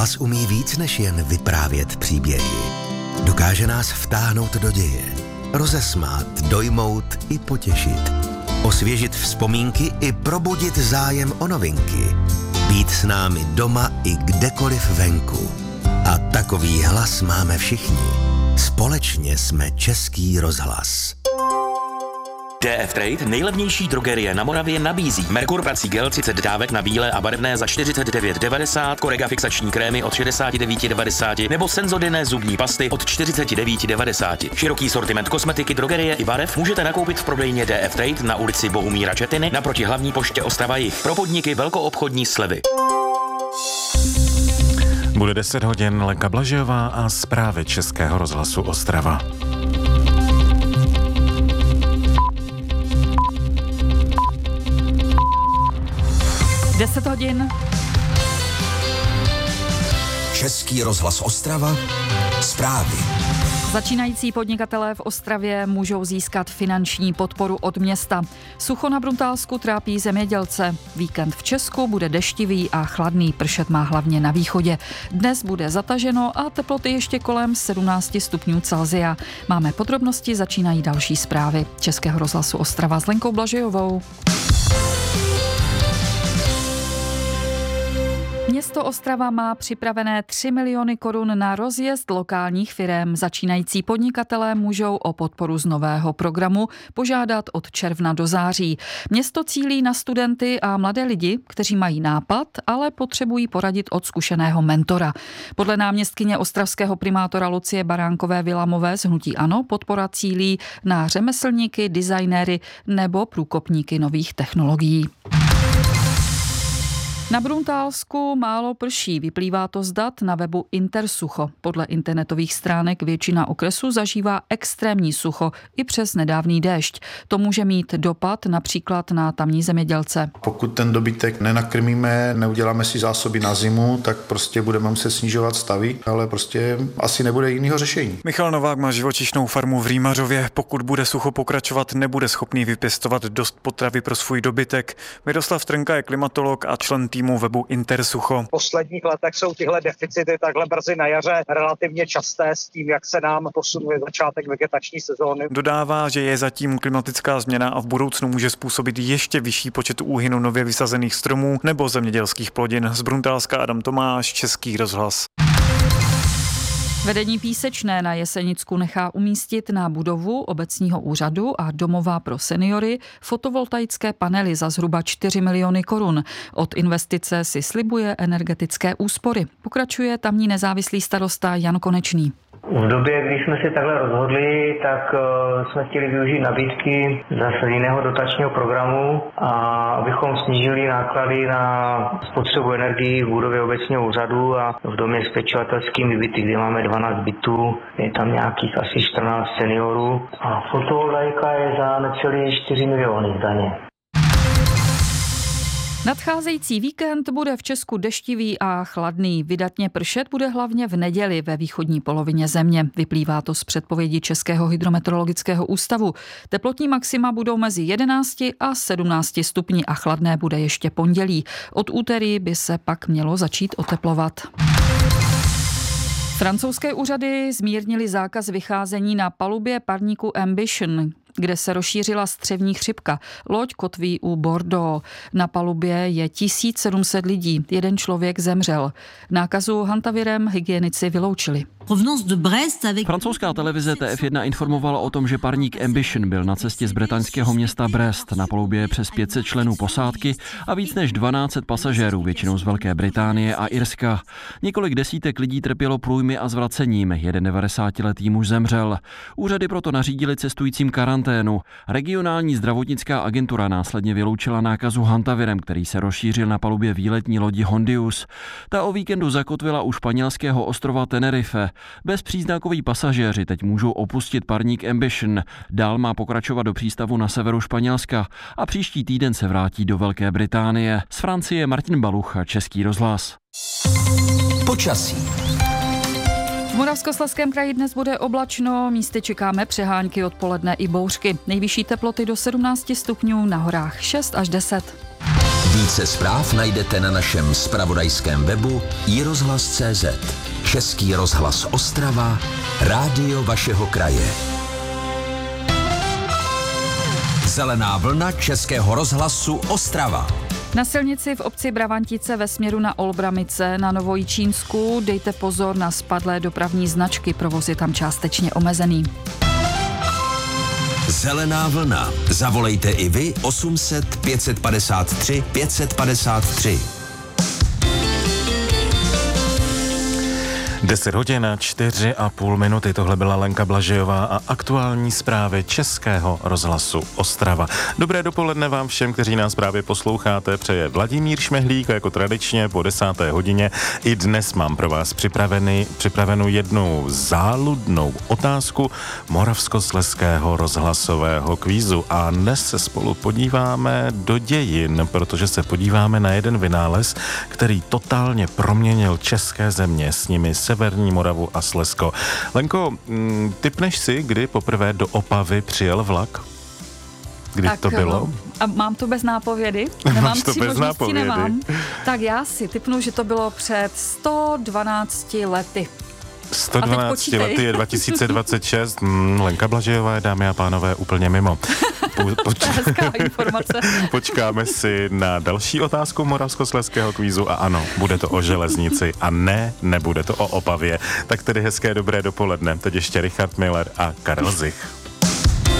Rozhlas umí víc než jen vyprávět příběhy. Dokáže nás vtáhnout do děje, rozesmát, dojmout i potěšit, osvěžit vzpomínky i probudit zájem o novinky, být s námi doma i kdekoliv venku. A takový hlas máme všichni. Společně jsme Český rozhlas. DF Trade, nejlevnější drogerie na Moravě, nabízí Merkur prací gel 30 dávek na bílé a barevné za 49,90, Corega fixační krémy od 69,90 nebo Sensodyne zubní pasty od 49,90. Široký sortiment kosmetiky, drogerie i barev můžete nakoupit v prodejně DF Trade na ulici Bohumíra Četiny naproti hlavní poště Ostrava Jih. Pro podniky velkoobchodní slevy. Bude 10 hodin, Lenka Blažejová a zprávy Českého rozhlasu Ostrava. Deset hodin. Český rozhlas Ostrava. Zprávy. Začínající podnikatelé v Ostravě můžou získat finanční podporu od města. Sucho na Bruntálsku trápí zemědělce. Víkend v Česku bude deštivý a chladný, pršet má hlavně na východě. Dnes bude zataženo a teploty ještě kolem 17 stupňů Celsia. Máme podrobnosti, začínají další zprávy Českého rozhlasu Ostrava s Lenkou Blažejovou. Město Ostrava má připravené 3 miliony korun na rozjezd lokálních firem. Začínající podnikatelé můžou o podporu z nového programu požádat od června do září. Město cílí na studenty a mladé lidi, kteří mají nápad, ale potřebují poradit od zkušeného mentora. Podle náměstkyně ostravského primátora Lucie Baránkové-Vilamové z hnutí ANO podpora cílí na řemeslníky, designéry nebo průkopníky nových technologií. Na Bruntálsku málo prší, vyplývá to z dat na webu Intersucho. Podle internetových stránek většina okresu zažívá extrémní sucho i přes nedávný déšť. To může mít dopad například na tamní zemědělce. Pokud ten dobytek nenakrmíme, neuděláme si zásoby na zimu, tak prostě budeme muset snižovat stavy, ale prostě asi nebude jiného řešení. Michal Novák má živočišnou farmu v Rýmařově. Pokud bude sucho pokračovat, nebude schopný vypěstovat dost potravy pro svůj dobytek. Miroslav Trnka je klimatolog a člen týmu webu Intersucho. V posledních letech jsou tyhle deficity takhle brzy na jaře relativně časté s tím, jak se nám posunuje začátek vegetační sezóny. Dodává, že je zatím klimatická změna a v budoucnu může způsobit ještě vyšší počet úhynu nově vysazených stromů nebo zemědělských plodin. Z Bruntálska Adam Tomáš, Český rozhlas. Vedení Písečné na Jesenicku nechá umístit na budovu obecního úřadu a domova pro seniory fotovoltaické panely za zhruba 4 miliony korun. Od investice si slibuje energetické úspory. Pokračuje tamní nezávislý starosta Jan Konečný. V době, kdy jsme se takhle rozhodli, tak jsme chtěli využít nabídky zase jiného dotačního programu, a abychom snížili náklady na spotřebu energií v budově obecního úřadu a v domě s pečovatelskými byty, kde máme 12 bytů, je tam nějakých asi 14 seniorů a fotovoltaika je za necelé 4 miliony daně. Nadcházející víkend bude v Česku deštivý a chladný. Vydatně pršet bude hlavně v neděli ve východní polovině země. Vyplývá to z předpovědi Českého hydrometeorologického ústavu. Teplotní maxima budou mezi 11 a 17 stupni a chladné bude ještě pondělí. Od úterý by se pak mělo začít oteplovat. Francouzské úřady zmírnily zákaz vycházení na palubě parníku Ambition, kde se rozšířila střevní chřipka. Loď kotví u Bordeaux. Na palubě je 1700 lidí. Jeden člověk zemřel. Nákazu hantavirem hygienici vyloučili. Francouzská televize TF1 informovala o tom, že parník Ambition byl na cestě z bretaňského města Brest. Na palubě je přes 500 členů posádky a víc než 1200 pasažérů, většinou z Velké Británie a Irska. Několik desítek lidí trpělo průjmy a zvracením. Jeden 90letý muž zemřel. Úřady proto nařídili cestujícím karanténu. Regionální zdravotnická agentura následně vyloučila nákazu hantavirem, který se rozšířil na palubě výletní lodi Hondius. Ta o víkendu zakotvila u španělského ostrova Tenerife. Bezpříznakoví pasažéři teď můžou opustit parník Ambition. Dál má pokračovat do přístavu na severu Španělska a příští týden se vrátí do Velké Británie. Z Francie Martin Baluch, Český rozhlas. Počasí. V Moravskoslezském kraji dnes bude oblačno, místy čekáme přehánky odpoledne i bouřky. Nejvyšší teploty do 17 stupňů, na horách 6 až 10. Více zpráv najdete na našem zpravodajském webu iRozhlas.cz. Český rozhlas Ostrava, rádio vašeho kraje. Zelená vlna Českého rozhlasu Ostrava. Na silnici v obci Bravantice ve směru na Olbramice na Novojičínsku dejte pozor na spadlé dopravní značky, provoz je tam částečně omezený. Zelená vlna. Zavolejte i vy 800 553 553. 10 hodin 4,5 minuty. Tohle byla Lenka Blažejová a aktuální zprávy Českého rozhlasu Ostrava. Dobré dopoledne vám všem, kteří nás právě posloucháte, přeje Vladimír Šmehlík a jako tradičně po 10. hodině i dnes mám pro vás připravenou jednu záludnou otázku Moravskoslezského rozhlasového kvízu. A dnes se spolu podíváme do dějin, protože se podíváme na jeden vynález, který totálně proměnil české země, s nimi Severní Moravu a Slezsko. Lenko, tipneš si, kdy poprvé do Opavy přijel vlak? Kdy tak, to bylo? A mám to bez nápovědy? Nemám to bez nápovědy. Nemám. Tak já si tipnu, že to bylo před 112 lety. 112 lety je 2026. Lenka Blažejová je, dámy a pánové, úplně mimo. Počkáme si na další otázku Moravskoslezského kvízu a ano, bude to o železnici a ne, nebude to o Opavě. Tak tedy hezké dobré dopoledne. Teď ještě Richard Miller a Karel Zich.